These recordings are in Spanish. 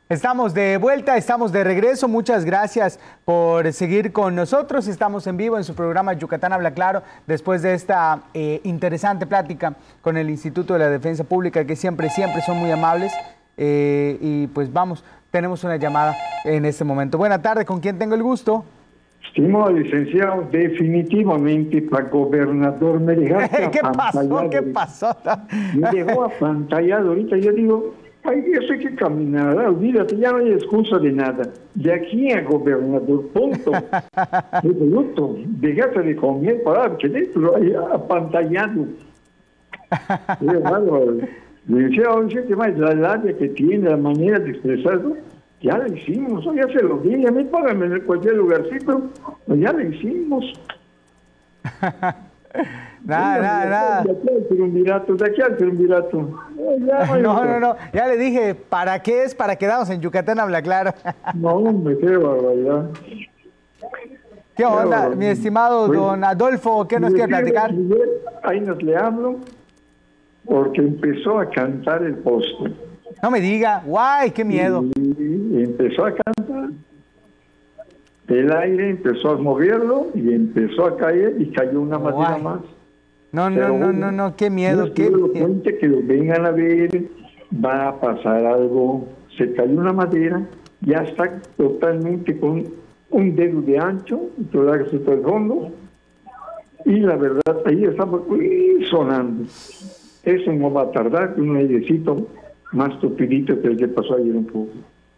Estamos de vuelta, estamos de regreso. Muchas gracias por seguir con nosotros. Estamos en vivo en su programa Yucatán Habla Claro, después de esta interesante plática con el Instituto de la Defensa Pública, que siempre son muy amables. Y pues vamos, tenemos una llamada en este momento. Buena tarde, ¿con quién tengo el gusto? Estimado licenciado, definitivamente para gobernador me dejaste ¿Qué apantallado. ¿Qué pasó? Me dejó apantallado ahorita. Yo digo, ay, eso hay que caminar, olvídate, ya no hay excusa de nada. De aquí a gobernador, punto. De bruto, déjate de comer para que dentro hay apantallado. Qué bárbaro. Licenciado, siente más la labia que tiene, la manera de expresarlo. Ya lo hicimos, ya se lo dije, a mí págame en cualquier lugarcito, pues ya lo hicimos. Nada. De aquí al triunvirato. No, ya le dije, ¿para qué es? Para quedarnos en Yucatán Habla Claro. No, hombre, qué barbaridad. ¿Qué onda, mi estimado don Adolfo? ¿Qué nos quiere platicar? Ahí nos le hablo, porque empezó a cantar el poste. No me diga, guay, qué miedo. Y empezó a cantar. El aire empezó a moverlo y empezó a caer y cayó una madera más. No, qué miedo, qué miedo. Que lo vengan a ver, va a pasar algo. Se cayó una madera, ya está totalmente con un dedo de ancho, todo el fondo, y la verdad, ahí estamos sonando. Eso no va a tardar, un airecito más tupidito que el que pasó ayer un poco.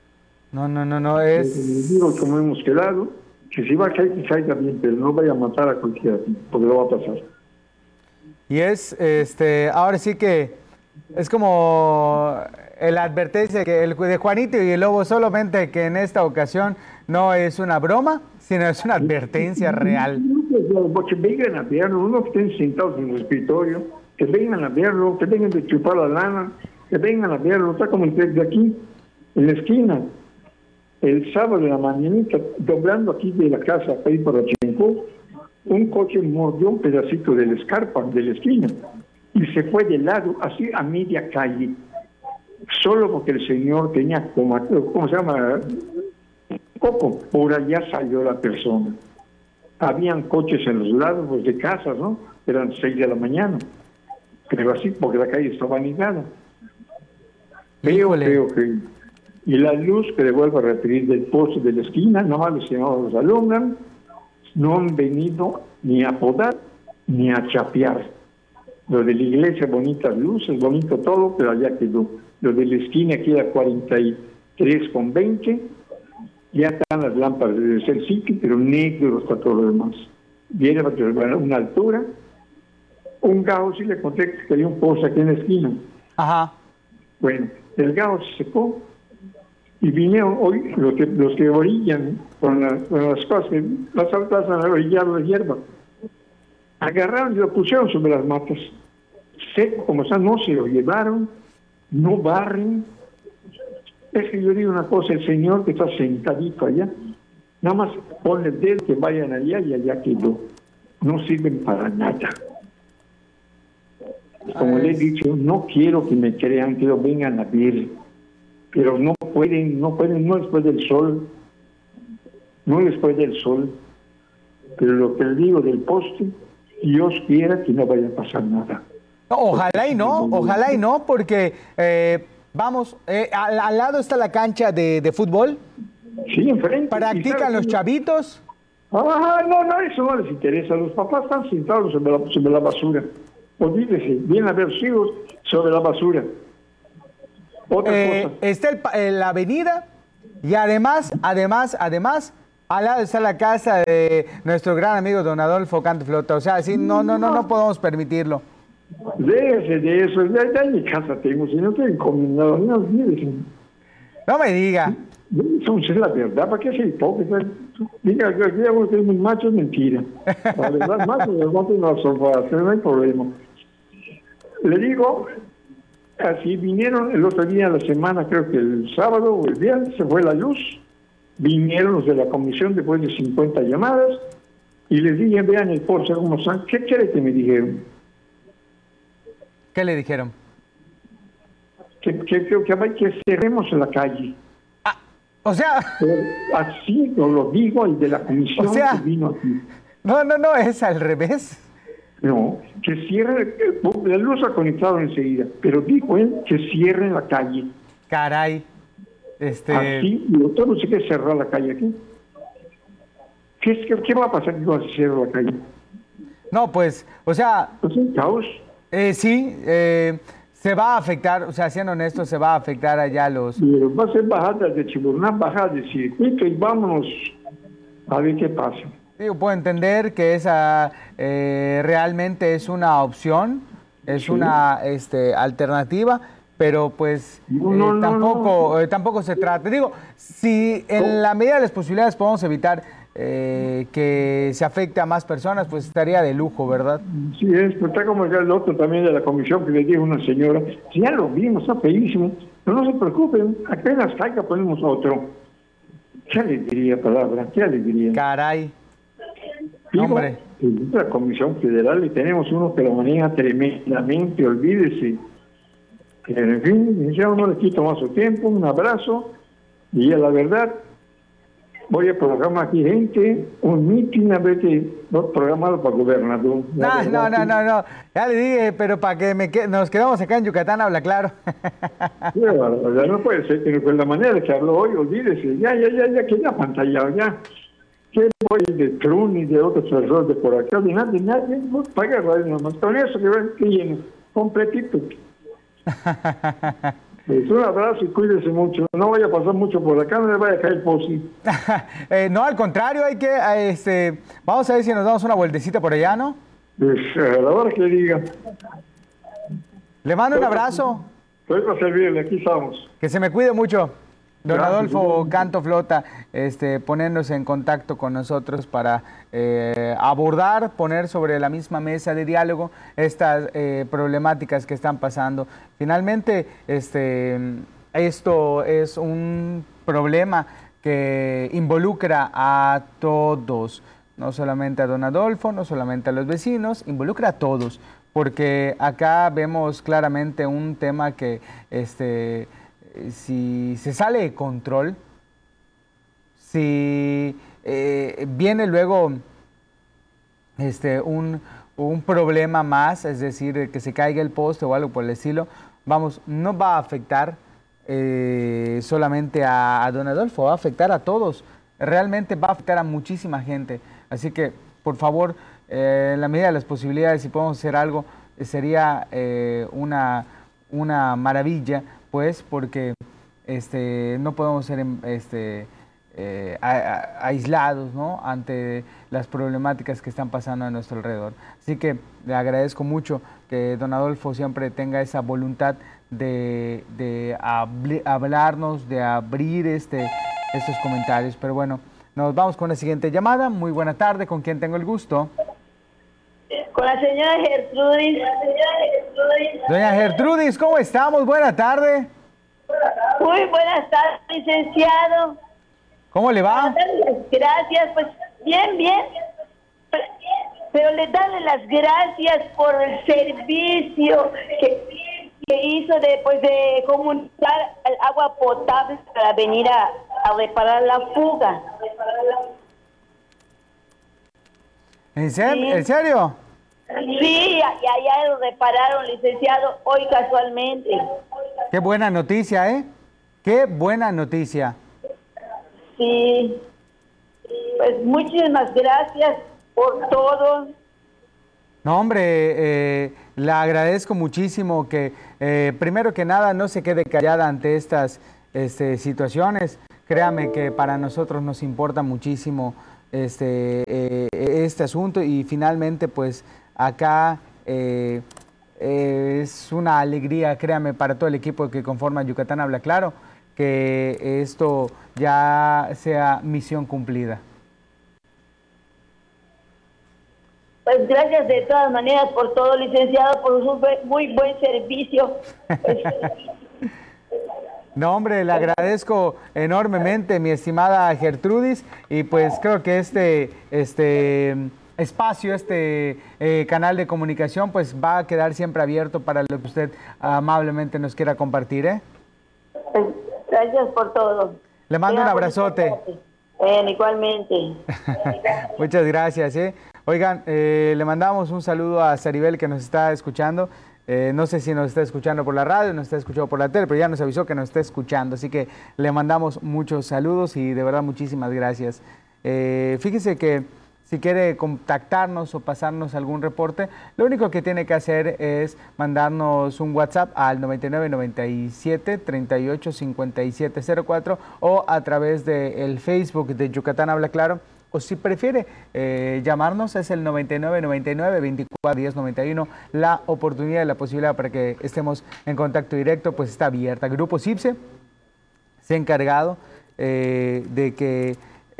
No, es... Digo, como hemos quedado, que si va a caer, que caiga bien, pero no vaya a matar a cualquiera, porque lo va a pasar. Y es, ahora sí que es como la advertencia que el de Juanito y el Lobo, solamente que en esta ocasión no es una broma, sino es una advertencia real. Que vengan a verlo, uno que estén sentados en el escritorio, que vengan a verlo, que vengan de chupar la lana, que vengan a verlo, está como de aquí, en la esquina. El sábado de la mañanita, doblando aquí de la casa para ir para Chinco, un coche mordió un pedacito de la escarpa de la esquina y se fue de lado, así a media calle, solo porque el señor tenía, ¿cómo se llama? Coco, por allá salió la persona. Habían coches en los lados pues, de casas, ¿no? Eran 6 de la mañana, pero así porque la calle estaba anegada. Creo que... Y la luz, que le vuelvo a referir, del poste de la esquina, nomás los señores los alumbran, no han venido ni a podar ni a chapear. Lo de la iglesia, bonitas luces, bonito todo, pero allá quedó. Lo de la esquina, aquí era 43,20, ya están las lámparas de ser sitio, pero negro está todo lo demás. Viene a una altura, un gajo, sí le conté que tenía un poste aquí en la esquina. Ajá. Bueno, el gajo se secó, y vinieron hoy los que orillan con las cosas, las altas a orillar la hierba. Agarraron y lo pusieron sobre las matas. Seco como está, no se lo llevaron, no barren. Es que yo digo una cosa, el señor que está sentadito allá, nada más ponle el dedo que vayan allá y allá quedó. No sirven para nada. Como le he dicho, no quiero que me crean, que lo vengan a ver. Pero no pueden, no después del sol, pero lo que le digo del poste, Dios quiera que no vaya a pasar nada. Ojalá y no, porque vamos, al lado está la cancha de fútbol. Sí, enfrente. ¿Practican los chavitos? No, eso no les interesa, los papás están sentados sobre la basura, olvídese, vienen a ver sus hijos sobre la basura. Otra cosa. Está la avenida y además, al lado está la casa de nuestro gran amigo don Adolfo Cantoflota. O sea, sí, no podemos permitirlo. Déjese de eso, ya en mi casa tengo, si no estoy encomendado, no me diga. Eso es la verdad, ¿para qué ser hipócrita? Diga que aquí usted es muy macho, es mentira. La verdad, macho, los machos no son fáciles, no hay problema. Le digo... Así vinieron el otro día de la semana, creo que el sábado o el viernes, se fue la luz. Vinieron los de la comisión después de 50 llamadas y les dije, vean el poste cómo están. ¿Qué quiere que me dijeron? ¿Qué le dijeron? Que cerremos la calle. O sea, Así nos lo dijo el de la comisión O sea, que vino aquí. no, es al revés. No, que cierren, la luz ha conectado enseguida, pero dijo él que cierren la calle. Caray. Así, y otro no sé qué cerrar la calle aquí. ¿Qué va a pasar cuando se cierra la calle? No, pues, o sea, Pues un caos. sí, se va a afectar, o sea, siendo honesto, se va a afectar allá los... Pero va a ser bajadas de Chiburná, bajadas de circuito y vámonos a ver qué pasa. Digo, puedo entender que esa realmente es una opción, es Sí. una alternativa, pero pues No. tampoco se trata. Digo, si en la medida de las posibilidades podemos evitar que se afecte a más personas, pues estaría de lujo, ¿verdad? Sí, pero está como el otro también de la comisión que le dijo una señora, si ya lo vimos, está feísimo, pero no se preocupen, apenas caiga ponemos otro. Qué alegría, palabra, qué alegría. Caray. Digo, Hombre. en la Comisión Federal y tenemos uno que lo maneja tremendamente, olvídese. En fin, ya no le quito más su tiempo, un abrazo, y a la verdad, voy a programar aquí gente, un mitin a ver que no programado para gobernador. No. Ya le dije, pero para que nos quedamos acá en Yucatán, habla claro. Ya no puede ser, pero con la manera que habló hoy, olvídese, ya, que ya pantallado, ya. Que voy de Trun y de otros errores de por acá, de nadie, no paga radio nomás. Con eso que ven que lleno, completito. Pues un abrazo y cuídese mucho. No vaya a pasar mucho por acá, no le vaya a caer posi. No, al contrario, hay que, vamos a ver si nos damos una vueltecita por allá, ¿no? Pues a la hora que diga. Le mando un abrazo. Estoy para servirle, aquí estamos. Que se me cuide mucho. Don Gracias. Adolfo Canto Flota, poniéndose en contacto con nosotros para abordar, poner sobre la misma mesa de diálogo estas problemáticas que están pasando. Finalmente, esto es un problema que involucra a todos, no solamente a don Adolfo, no solamente a los vecinos, involucra a todos, porque acá vemos claramente un tema que si se sale de control, si viene luego un problema más, es decir, que se caiga el poste o algo por el estilo, vamos, no va a afectar solamente a don Adolfo, va a afectar a todos, realmente va a afectar a muchísima gente. Así que, por favor, en la medida de las posibilidades, si podemos hacer algo, sería una maravilla, pues, porque no podemos ser aislados, ¿no?, ante las problemáticas que están pasando a nuestro alrededor. Así que le agradezco mucho que don Adolfo siempre tenga esa voluntad de hablarnos, de abrir estos comentarios. Pero bueno, nos vamos con la siguiente llamada. Muy buena tarde, ¿con quién tengo el gusto? Con la señora Gertrudis. Doña Gertrudis, ¿cómo estamos? Buena tarde. Muy buenas tardes, licenciado. ¿Cómo le va? Gracias, pues bien. Pero le darle las gracias por el servicio que hizo de comunicar el agua potable para venir a reparar la fuga. ¿En serio? Sí. ¿En serio? Sí, allá lo repararon, licenciado, hoy casualmente. Qué buena noticia, ¿eh? Qué buena noticia. Sí, pues muchísimas gracias por todo. No, hombre, le agradezco muchísimo que, primero que nada, no se quede callada ante estas situaciones. Créame que para nosotros nos importa muchísimo este asunto y finalmente, pues, acá es una alegría, créame, para todo el equipo que conforma Yucatán Habla Claro, que esto ya sea misión cumplida. Pues gracias de todas maneras por todo, licenciado, por su muy buen servicio. Pues, no, hombre, le agradezco enormemente, mi estimada Gertrudis, y pues creo que este espacio, canal de comunicación, pues va a quedar siempre abierto para lo que usted amablemente nos quiera compartir, ¿eh? pues, gracias por todo. Le mando un abrazote. Igualmente. Muchas gracias. Oigan, le mandamos un saludo a Saribel que nos está escuchando. No sé si nos está escuchando por la radio, nos está escuchando por la tele, pero ya nos avisó que nos está escuchando. Así que le mandamos muchos saludos y de verdad muchísimas gracias. Fíjese que si quiere contactarnos o pasarnos algún reporte, lo único que tiene que hacer es mandarnos un WhatsApp al 9997 38 57 04 o a través del Facebook de Yucatán Habla Claro. O si prefiere llamarnos, es el 9999 24 10 91. La oportunidad y la posibilidad para que estemos en contacto directo pues está abierta. Grupo CIPSE se ha encargado de que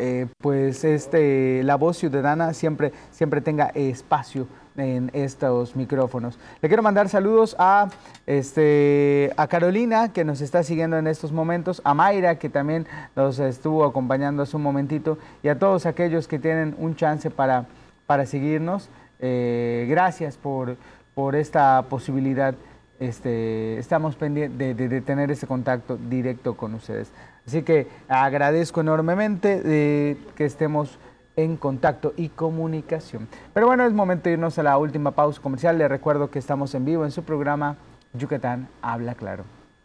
la voz ciudadana siempre tenga espacio en estos micrófonos. Le quiero mandar saludos a Carolina, que nos está siguiendo en estos momentos, a Mayra, que también nos estuvo acompañando hace un momentito, y a todos aquellos que tienen un chance para seguirnos. Gracias por esta posibilidad. Estamos pendientes de tener ese contacto directo con ustedes. Así que agradezco enormemente que estemos en contacto y comunicación. Pero bueno, es momento de irnos a la última pausa comercial. Les recuerdo que estamos en vivo en su programa Yucatán Habla Claro.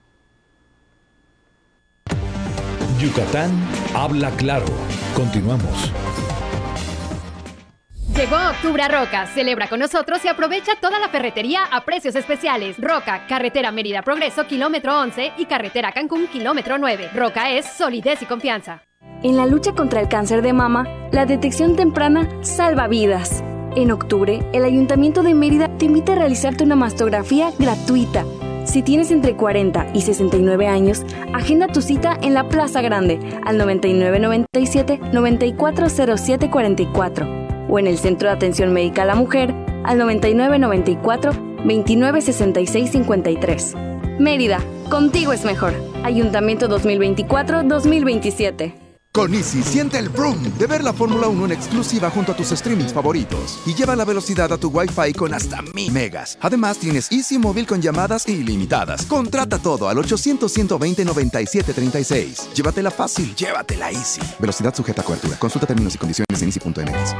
Yucatán Habla Claro. Continuamos. Llegó Octubre a Roca. Celebra con nosotros y aprovecha toda la ferretería a precios especiales. Roca, carretera Mérida Progreso, kilómetro 11 y carretera Cancún, kilómetro 9. Roca es solidez y confianza. En la lucha contra el cáncer de mama, la detección temprana salva vidas. En octubre, el Ayuntamiento de Mérida te invita a realizarte una mastografía gratuita. Si tienes entre 40 y 69 años, agenda tu cita en la Plaza Grande al 9997-940744 o en el Centro de Atención Médica a la Mujer al 9994-296653. Mérida, contigo es mejor. Ayuntamiento 2024-2027. Con Easy siente el vroom de ver la Fórmula 1 en exclusiva junto a tus streamings favoritos y lleva la velocidad a tu Wi-Fi con hasta 1000 megas. Además, tienes Easy Móvil con llamadas ilimitadas. Contrata todo al 800-120-9736. Llévatela fácil, llévatela Easy. Velocidad sujeta a cobertura. Consulta términos y condiciones en easy.mx.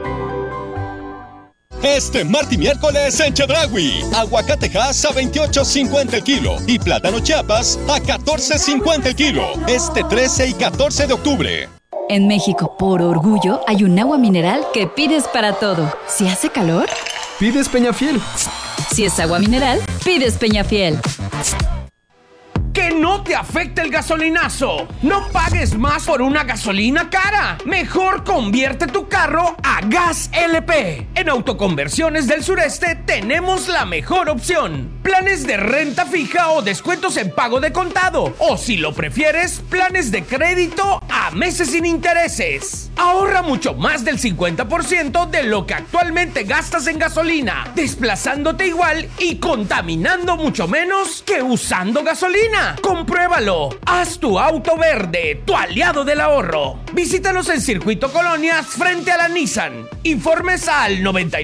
Este martes y miércoles en Chedraui, aguacatejas a 28.50 el kilo y plátano Chiapas a 14.50 el kilo. Este 13 y 14 de octubre. En México, por orgullo, hay un agua mineral que pides para todo. Si hace calor, pides Peñafiel. Si es agua mineral, pides Peñafiel. Que no te afecte el gasolinazo. No pagues más por una gasolina cara. Mejor convierte tu carro a Gas LP. En Autoconversiones del Sureste tenemos la mejor opción. Planes de renta fija o descuentos en pago de contado. O si lo prefieres, planes de crédito a meses sin intereses. Ahorra mucho más del 50% de lo que actualmente gastas en gasolina, desplazándote igual y contaminando mucho menos que usando gasolina. ¡Compruébalo! Haz tu auto verde, tu aliado del ahorro. Visítanos en Circuito Colonias frente a la Nissan. Informes al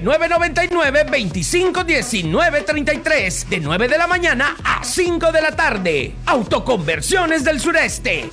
9999-251933 de 9 de la mañana a 5 de la tarde. Autoconversiones del Sureste.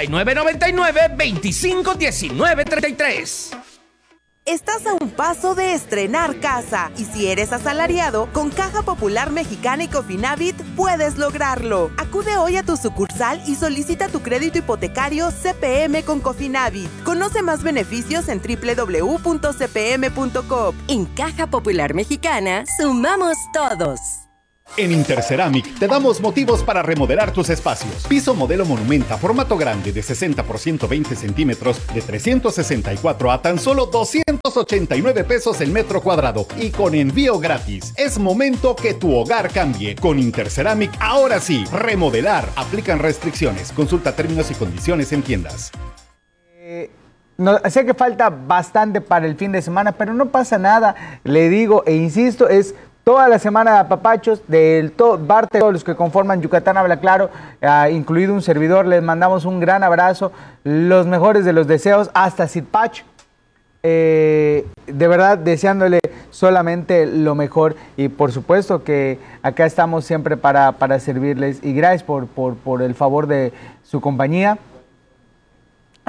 9999-251933. Estás a un paso de estrenar casa y si eres asalariado, con Caja Popular Mexicana y Cofinavit puedes lograrlo. Acude hoy a tu sucursal y solicita tu crédito hipotecario CPM con Cofinavit. Conoce más beneficios en www.cpm.com. En Caja Popular Mexicana, sumamos todos. En Interceramic te damos motivos para remodelar tus espacios. Piso modelo Monumenta, formato grande de 60 por 120 centímetros de 364 a tan solo 289 pesos el metro cuadrado y con envío gratis. Es momento que tu hogar cambie. Con Interceramic, ahora sí, remodelar. Aplican restricciones. Consulta términos y condiciones en tiendas. No, sé que falta bastante para el fin de semana, pero no pasa nada. Le digo e insisto, es toda la semana de apapachos de parte de todos los que conforman Yucatán Habla Claro, incluido un servidor. Les mandamos un gran abrazo, los mejores de los deseos, hasta Sitpach. De verdad, deseándole solamente lo mejor y por supuesto que acá estamos siempre para servirles y gracias por el favor de su compañía.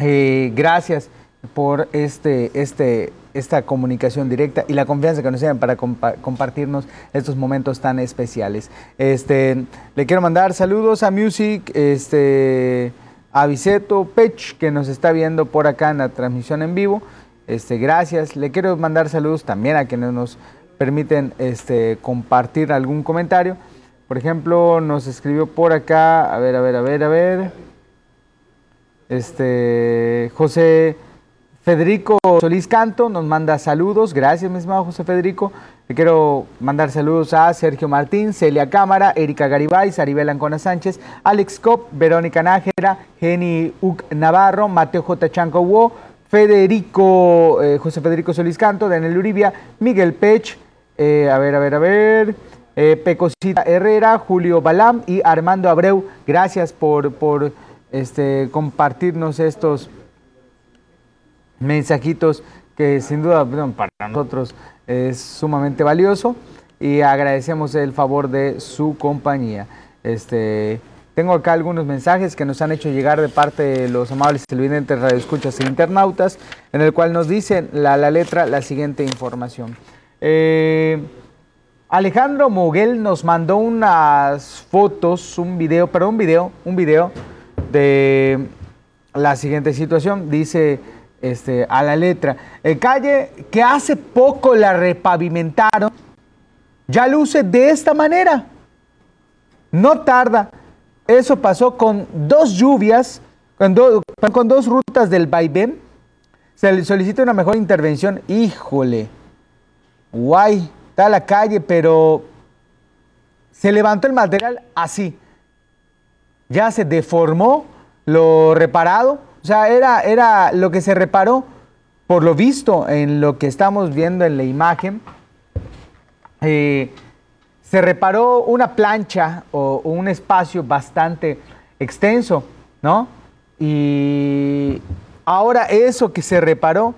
Gracias por esta comunicación directa y la confianza que nos tienen para compartirnos estos momentos tan especiales. Le quiero mandar saludos a Music, a Viceto Pech, que nos está viendo por acá en la transmisión en vivo. Gracias. Le quiero mandar saludos también a quienes nos permiten compartir algún comentario. Por ejemplo, nos escribió por acá, a ver. José Federico Solís Canto nos manda saludos. Gracias, mi estimado José Federico. Le quiero mandar saludos a Sergio Martín, Celia Cámara, Erika Garibay, Saribel Ancona Sánchez, Alex Cop, Verónica Nájera, Jenny Uc Navarro, Mateo J. Chanco, Federico, José Federico Solís Canto, Daniel Uribia, Miguel Pech, Pecosita Herrera, Julio Balam y Armando Abreu. Gracias por compartirnos estos mensajitos que sin duda para nosotros es sumamente valioso y agradecemos el favor de su compañía. Tengo acá algunos mensajes que nos han hecho llegar de parte de los amables televidentes, radioescuchas e internautas, en el cual nos dicen la letra la siguiente información. Alejandro Moguel nos mandó unas fotos, un video de la siguiente situación. Dice a la letra: calle que hace poco la repavimentaron, ya luce de esta manera. No tarda. Eso pasó con dos lluvias, con dos rutas del vaivén. Se le solicita una mejor intervención. Híjole, guay, está la calle, pero se levantó el material así. Ya se deformó lo reparado. O sea, era lo que se reparó, por lo visto, en lo que estamos viendo en la imagen. Se reparó una plancha o un espacio bastante extenso, ¿no? Y ahora eso que se reparó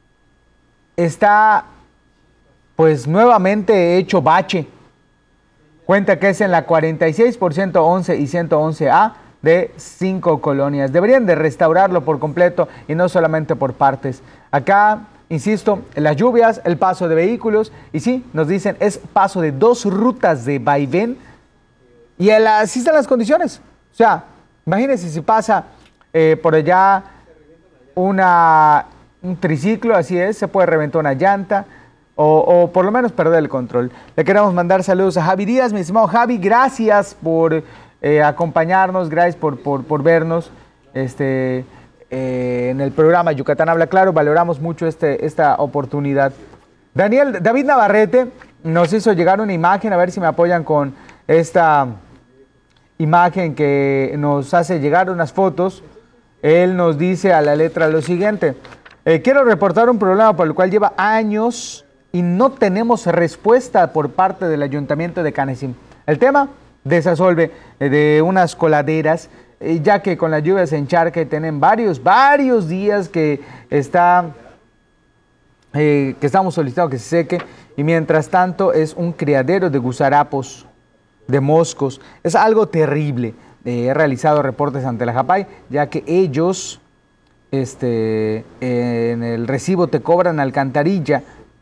está, pues, nuevamente hecho bache. Cuenta que es en la 46 por 111 y 111A de 5 colonias. Deberían de restaurarlo por completo y no solamente por partes. Acá, insisto, las lluvias, el paso de vehículos, y sí, nos dicen, es paso de dos rutas de vaivén, y así están las condiciones. O sea, imagínense si pasa por allá un triciclo, así es, se puede reventar una llanta, o por lo menos perder el control. Le queremos mandar saludos a Javi Díaz, mi estimado Javi, gracias por acompañarnos, gracias por vernos en el programa Yucatán Habla Claro. Valoramos mucho esta oportunidad. David Navarrete nos hizo llegar una imagen, a ver si me apoyan con esta imagen que nos hace llegar unas fotos. Él nos dice a la letra lo siguiente: quiero reportar un problema por el cual lleva años y no tenemos respuesta por parte del Ayuntamiento de Canacín. El tema: desasolve de unas coladeras, ya que con las lluvias se encharca y tienen varios días que estamos solicitando que se seque, y mientras tanto es un criadero de gusarapos, de moscos. Es algo terrible. He realizado reportes ante la JAPAI, ya que ellos en el recibo te cobran alcantarilla.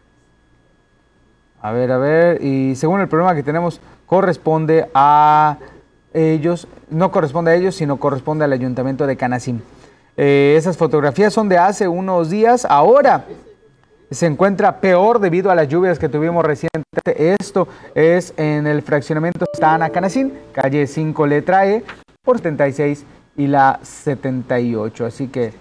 A ver, y según el problema que tenemos, corresponde a ellos, no corresponde a ellos, sino corresponde al Ayuntamiento de Canacín. Esas fotografías son de hace unos días. Ahora se encuentra peor debido a las lluvias que tuvimos recientemente. Esto es en el fraccionamiento Santana Canacín, calle 5, letra E, por 76 y la 78. Así que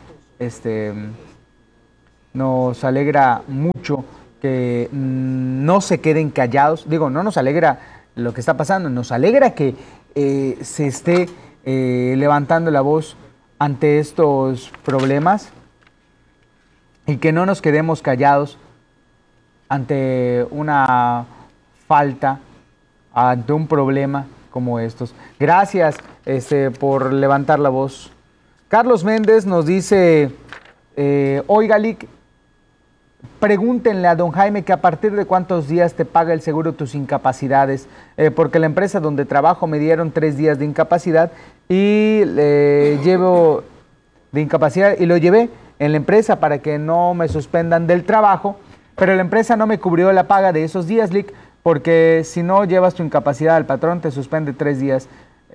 nos alegra mucho que no se queden callados. Digo, no nos alegra lo que está pasando, nos alegra que se esté levantando la voz ante estos problemas y que no nos quedemos callados ante una falta, ante un problema como estos. Gracias por levantar la voz. Carlos Méndez nos dice, oiga, Lic, pregúntenle a don Jaime que a partir de cuántos días te paga el seguro tus incapacidades, porque la empresa donde trabajo me dieron 3 días de incapacidad y de incapacidad y lo llevé en la empresa para que no me suspendan del trabajo, pero la empresa no me cubrió la paga de esos días, Lick, porque si no llevas tu incapacidad al patrón te suspende 3 días.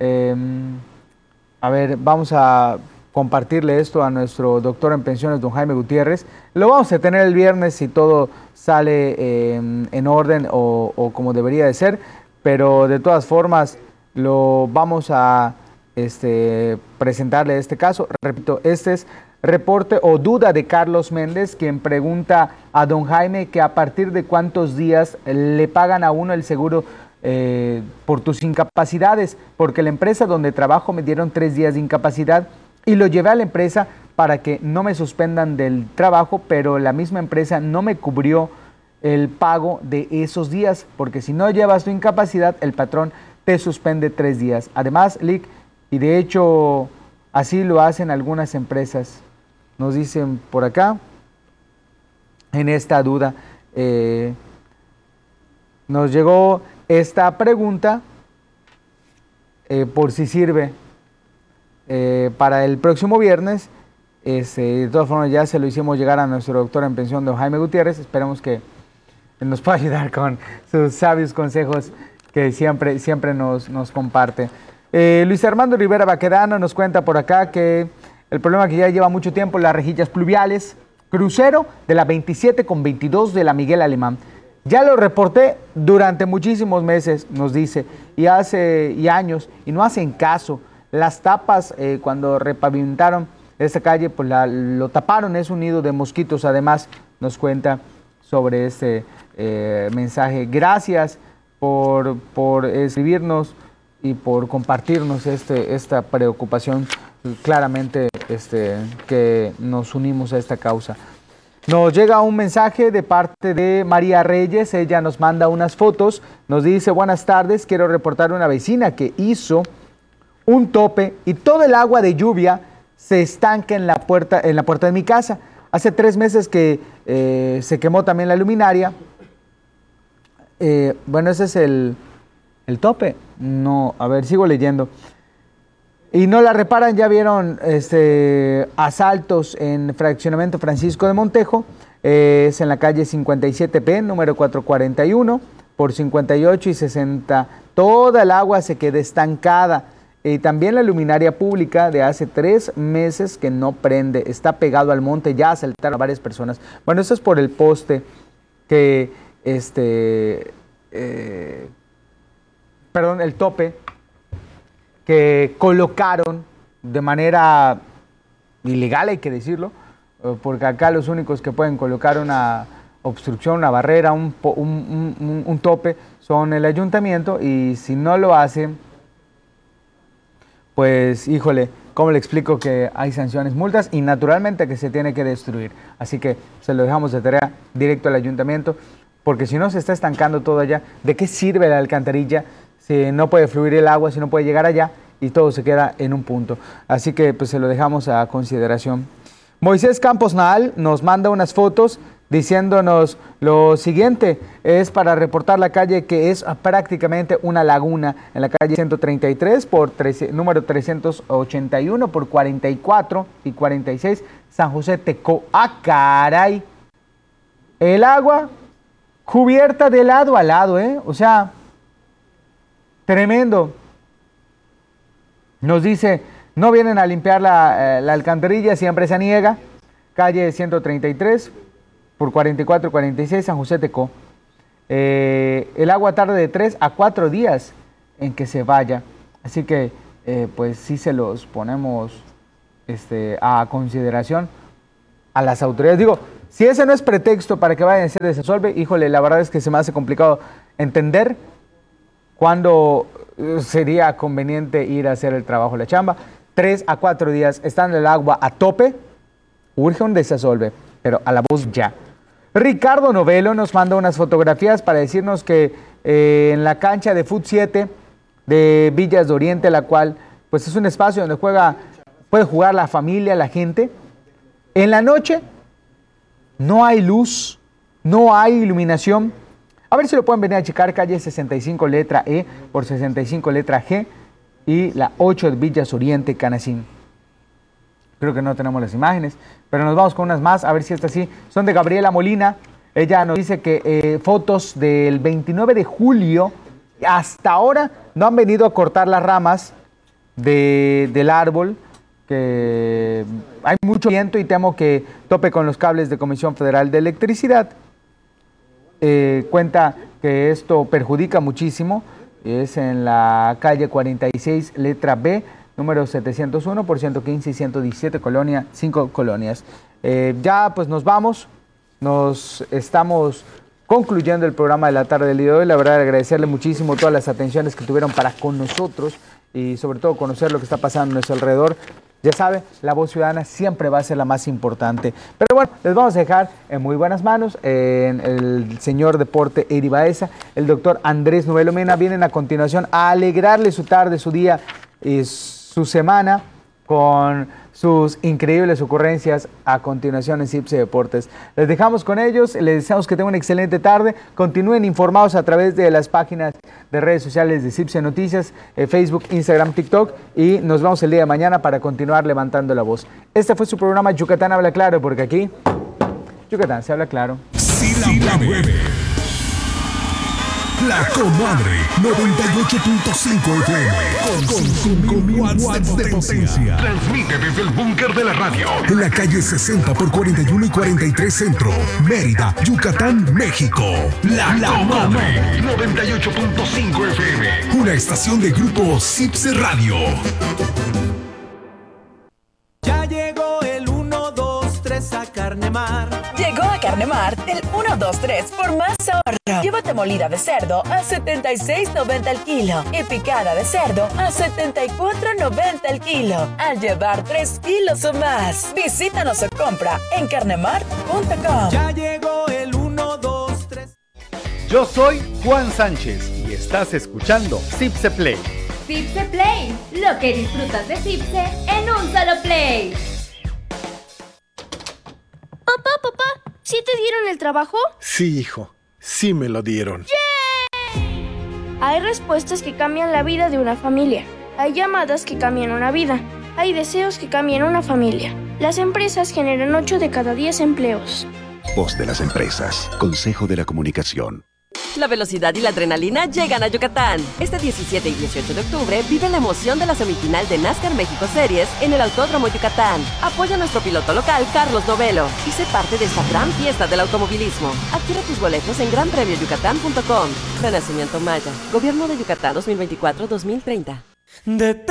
A ver, vamos a compartirle esto a nuestro doctor en pensiones, don Jaime Gutiérrez. Lo vamos a tener el viernes si todo sale en orden o como debería de ser, pero de todas formas lo vamos a presentarle este caso. Repito, este es reporte o duda de Carlos Méndez, quien pregunta a don Jaime que a partir de cuántos días le pagan a uno el seguro por tus incapacidades, porque la empresa donde trabajo me dieron 3 días de incapacidad y lo llevé a la empresa para que no me suspendan del trabajo, pero la misma empresa no me cubrió el pago de esos días, porque si no llevas tu incapacidad, el patrón te suspende 3 días. Además, Lick, y de hecho así lo hacen algunas empresas, nos dicen por acá, en esta duda, nos llegó esta pregunta por si sirve para el próximo viernes. De todas formas ya se lo hicimos llegar a nuestro doctor en pensión, don Jaime Gutiérrez. Esperemos que nos pueda ayudar con sus sabios consejos que siempre nos comparte. Luis Armando Rivera Baquedano nos cuenta por acá que el problema que ya lleva mucho tiempo, las rejillas pluviales, crucero de la 27 con 22 de la Miguel Alemán. Ya lo reporté durante muchísimos meses, nos dice, y años, y no hacen caso. Las tapas, cuando repavimentaron esta calle, pues lo taparon, es un nido de mosquitos. Además, nos cuenta sobre este mensaje. Gracias por escribirnos y por compartirnos esta preocupación. Claramente que nos unimos a esta causa. Nos llega un mensaje de parte de María Reyes. Ella nos manda unas fotos. Nos dice: buenas tardes, quiero reportar una vecina que hizo un tope y todo el agua de lluvia se estanca en la puerta de mi casa. Hace 3 meses que se quemó también la luminaria. Bueno, ese es el tope. No, a ver, sigo leyendo. Y no la reparan. Ya vieron asaltos en fraccionamiento Francisco de Montejo. Es en la calle 57P, número 441, por 58 y 60. Toda el agua se queda estancada. Y también la luminaria pública de hace 3 meses que no prende. Está pegado al monte. Ya asaltaron a varias personas. Bueno, eso es por el poste que el tope que colocaron de manera ilegal, hay que decirlo, porque acá los únicos que pueden colocar una obstrucción, una barrera, un tope, son el ayuntamiento, y si no lo hacen, pues, híjole, ¿cómo le explico que hay sanciones, multas y naturalmente que se tiene que destruir? Así que se lo dejamos de tarea directo al ayuntamiento, porque si no se está estancando todo allá, ¿de qué sirve la alcantarilla si no puede fluir el agua, si no puede llegar allá y todo se queda en un punto? Así que pues se lo dejamos a consideración. Moisés Campos Naal nos manda unas fotos diciéndonos lo siguiente: es para reportar la calle que es prácticamente una laguna, en la calle 133 número 381 por 44 y 46, San José Tecó. ¡Ah, caray! El agua cubierta de lado a lado, o sea, tremendo. Nos dice: no vienen a limpiar la alcantarilla, siempre se niega. Calle 133 por 44 y 46, San José Tecó. El agua tarda de 3 a 4 días en que se vaya. Así que pues sí se los ponemos a consideración a las autoridades. Digo, si ese no es pretexto para que vayan a ser desasolve, híjole, la verdad es que se me hace complicado entender cuándo sería conveniente ir a hacer el trabajo, la chamba. 3 a 4 días estando el agua a tope, urge un desasolve, pero a la voz ya. Ricardo Novelo nos manda unas fotografías para decirnos que en la cancha de Fut 7 de Villas de Oriente, la cual pues es un espacio donde puede jugar la familia, la gente, en la noche no hay luz, no hay iluminación. A ver si lo pueden venir a checar, calle 65 letra E por 65 letra G y la 8 de Villas Oriente, Canacín. Creo que no tenemos las imágenes, pero nos vamos con unas más, a ver si estas sí. Son de Gabriela Molina. Ella nos dice que fotos del 29 de julio, hasta ahora no han venido a cortar las ramas del árbol, que hay mucho viento y temo que tope con los cables de Comisión Federal de Electricidad. Cuenta que esto perjudica muchísimo. Es en la calle 46, letra B, número 701 por 115 y 117, colonia, 5 colonias. Ya pues nos vamos, nos estamos concluyendo el programa de la tarde del día de hoy. La verdad, agradecerle muchísimo todas las atenciones que tuvieron para con nosotros y sobre todo conocer lo que está pasando a nuestro alrededor. Ya sabe, la voz ciudadana siempre va a ser la más importante. Pero bueno, les vamos a dejar en muy buenas manos en el señor Deporte Eri Baeza, el doctor Andrés Novelo Mena. Vienen a continuación a alegrarle su tarde, su día y su semana con sus increíbles ocurrencias a continuación en CIPSE Deportes. Les dejamos con ellos, les deseamos que tengan una excelente tarde, continúen informados a través de las páginas de redes sociales de CIPSE Noticias, Facebook, Instagram, TikTok, y nos vemos el día de mañana para continuar levantando la voz. Este fue su programa Yucatán Habla Claro, porque aquí Yucatán se habla claro. Sí la mueve. La Comadre 98.5 FM con watts de potencia. Transmite desde el búnker de la radio en la calle 60 por 41 y 43 Centro, Mérida, Yucatán, México. La Comadre 98.5 FM, una estación de grupo CIPSE Radio. Ya llegó el 1, 2, 3 a Carnemar. Llegó a Carnemar el 1, 2, 3 por más ahorro. Llévate molida de cerdo a $76.90 el kilo y picada de cerdo a $74.90 el kilo. Al llevar 3 kilos o más, visítanos o compra en carnemar.com. Ya llegó el 1, 2, 3. Yo soy Juan Sánchez y estás escuchando CIPSE Play. CIPSE Play, lo que disfrutas de CIPSE en un solo play. Papá, ¿sí te dieron el trabajo? Sí, hijo, sí me lo dieron. ¡Yay! Hay respuestas que cambian la vida de una familia. Hay llamadas que cambian una vida. Hay deseos que cambian una familia. Las empresas generan 8 de cada 10 empleos. Voz de las empresas. Consejo de la Comunicación. La velocidad y la adrenalina llegan a Yucatán. Este 17 y 18 de octubre vive la emoción de la semifinal de NASCAR México Series en el Autódromo Yucatán. Apoya a nuestro piloto local, Carlos Novelo, y sé parte de esta gran fiesta del automovilismo. Adquiere tus boletos en granpremioyucatán.com. Renacimiento Maya. Gobierno de Yucatán 2024-2030.